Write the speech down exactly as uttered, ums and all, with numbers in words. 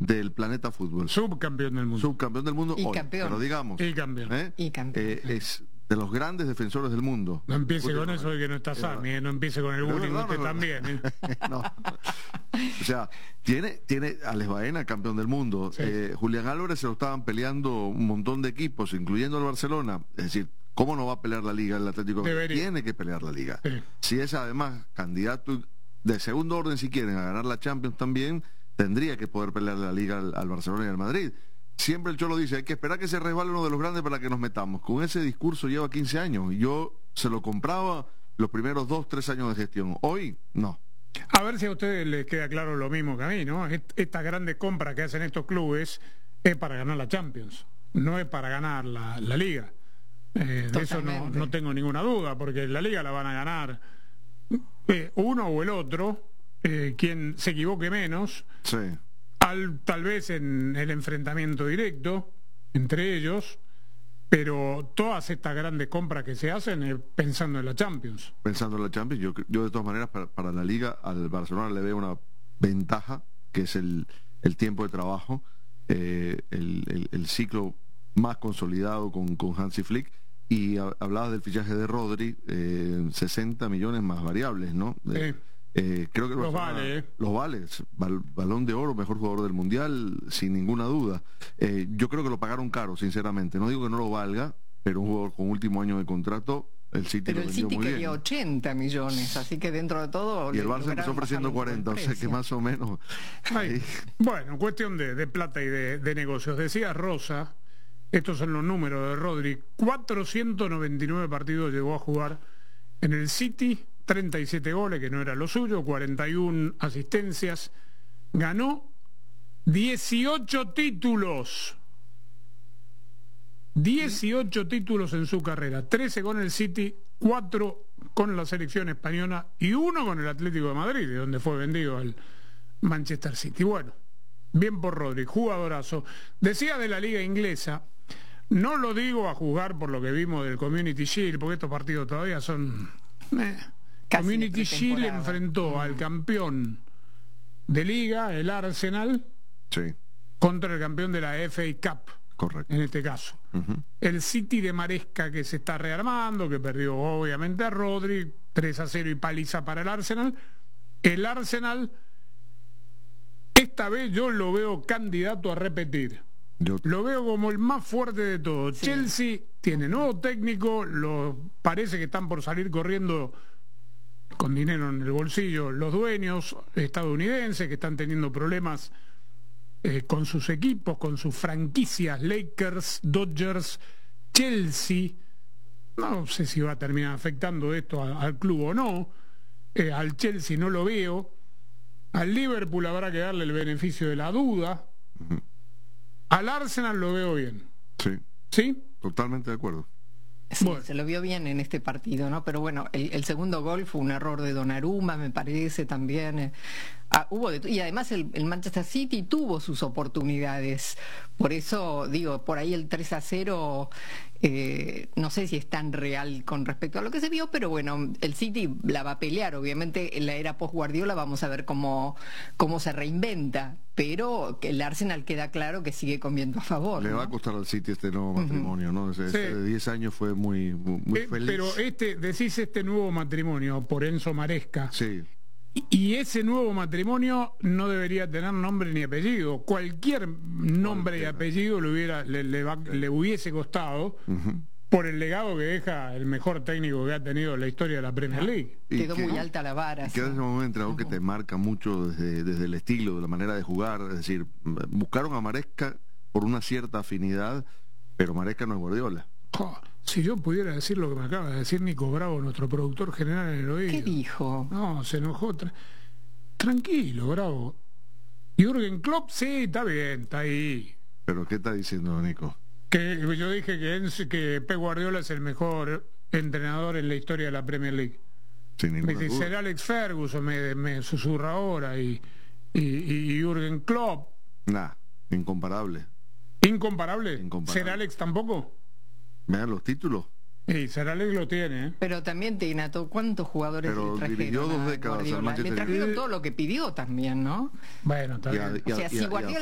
del planeta fútbol. Subcampeón del mundo. Subcampeón del mundo Y hoy, campeón. pero digamos, Y campeón. ¿eh? Y campeón. Eh, es de los grandes defensores del mundo. No empiece Fútbol, con eso de que no está Sammy, eh, no empiece con el Pero bullying, no, no, usted no, también. ¿eh? no. O sea, tiene, tiene a Alex Baena, campeón del mundo. Sí. Eh, Julián Álvarez se lo estaban peleando un montón de equipos, incluyendo el Barcelona. Es decir, ¿cómo no va a pelear la Liga el Atlético? Debería. Tiene que pelear la Liga. Sí. Si es además candidato de segundo orden, si quieren, a ganar la Champions también, tendría que poder pelear la Liga al, al Barcelona y al Madrid. Siempre el Cholo dice, hay que esperar que se resbale uno de los grandes para que nos metamos. Con ese discurso lleva quince años. Y yo se lo compraba los primeros dos, tres años de gestión. Hoy, no. A ver si a ustedes les queda claro lo mismo que a mí, ¿no? Est- Estas grandes compras que hacen estos clubes es para ganar la Champions, no es para ganar la, la Liga. Eh, de eso no, Totalmente. no tengo ninguna duda, porque la Liga la van a ganar eh, uno o el otro, eh, quien se equivoque menos, Sí. al, tal vez en el enfrentamiento directo entre ellos, pero todas estas grandes compras que se hacen es pensando en la Champions. Pensando en la Champions, yo, yo de todas maneras para, para la Liga al Barcelona le veo una ventaja, que es el, el tiempo de trabajo, eh, el, el, el ciclo más consolidado con, con Hansi Flick. Y ha- hablabas del fichaje de Rodri, eh, sesenta millones más variables, ¿no? De- Sí. eh, creo que el Los Barcelona- vale, ¿eh? Los vale, Bal- balón de oro, mejor jugador del mundial, sin ninguna duda. Eh, yo creo que lo pagaron caro, sinceramente. No digo que no lo valga, pero un jugador con último año de contrato, el City Pero lo el vendió City muy quería bien. ochenta millones, así que dentro de todo... Y el le Barça lograron empezó ofreciendo bajarle un cuarenta, poco o el sea que precio. más o menos. Ay, bueno, cuestión de, de plata y de, de negocios. Decía Rosa, estos son los números de Rodri, cuatrocientos noventa y nueve partidos llegó a jugar en el City, treinta y siete goles, que no era lo suyo, cuarenta y una asistencias, ganó dieciocho títulos. dieciocho títulos en su carrera, trece con el City, cuatro con la selección española y uno con el Atlético de Madrid, de donde fue vendido al Manchester City. Bueno, bien por Rodri, jugadorazo. Decía de la liga inglesa, no lo digo a juzgar por lo que vimos del Community Shield, porque estos partidos todavía son... eh. Casi Community de Shield pretemporada. enfrentó al campeón de liga, el Arsenal, Sí, contra el campeón de la F A Cup, correcto. en este caso. Ujú. El City de Maresca, que se está rearmando, que perdió obviamente a Rodri, tres a cero y paliza para el Arsenal. El Arsenal, esta vez yo lo veo candidato a repetir. Yo, Lo veo como el más fuerte de todos. Sí. Chelsea tiene nuevo técnico, lo, parece que están por salir corriendo con dinero en el bolsillo los dueños estadounidenses que están teniendo problemas eh, con sus equipos, con sus franquicias, Lakers, Dodgers, Chelsea. No sé si va a terminar afectando esto a- al club o no. Eh, al Chelsea no lo veo. Al Liverpool habrá que darle el beneficio de la duda. Al Arsenal lo veo bien. sí, ¿Sí? totalmente de acuerdo. Sí, Bueno. se lo vio bien en este partido, ¿no? Pero bueno, el, el segundo gol fue un error de Donnarumma, me parece también. eh. Ah, hubo de- y además el, el Manchester City tuvo sus oportunidades. Por eso, digo, por ahí el tres a cero, eh, no sé si es tan real con respecto a lo que se vio, pero bueno, el City la va a pelear. Obviamente en la era post-Guardiola vamos a ver cómo, cómo se reinventa. Pero que el Arsenal queda claro que sigue con viento a favor. Le ¿no? va a costar al City este nuevo matrimonio, ¿no? Ese, Sí. ese de diez años fue muy, muy, muy Eh, feliz. pero este, decís este nuevo matrimonio por Enzo Maresca. Sí, Y, y ese nuevo matrimonio no debería tener nombre ni apellido. Cualquier nombre y Cualquiera. apellido le hubiera le, le va- le hubiese costado por el legado que deja el mejor técnico que ha tenido la historia de la Premier League. Y Quedó que- muy alta la vara. Y sí. queda ese momento algo que te marca mucho desde, desde el estilo, de la manera de jugar. Es decir, buscaron a Maresca por una cierta afinidad, pero Maresca no es Guardiola. Jo, si yo pudiera decir lo que me acaba de decir Nico Bravo, nuestro productor general en el oído. ¿Qué dijo? No, se enojó. Tra- Tranquilo, Bravo. Jürgen Klopp, sí, está bien, está ahí. Pero ¿qué está diciendo Nico? Que yo dije que, Enzo- que Pep Guardiola es el mejor entrenador en la historia de la Premier League. Sin Me ninguna dice, duda. ser Alex Ferguson, me, me susurra ahora, y, y, y Jürgen Klopp. Nah, incomparable. Incomparable. Incomparable. ¿Ser Alex tampoco? Vean los títulos. Y Ser Alex lo tiene, ¿eh? Pero también te Ignato, ¿cuántos jugadores Pero le trajeron dirigió dos a décadas al Guardiola? Manchester Le trajeron United. todo lo que pidió también, ¿no? Bueno, está Y a- bien. y a- O sea, y si a- y a Guardiola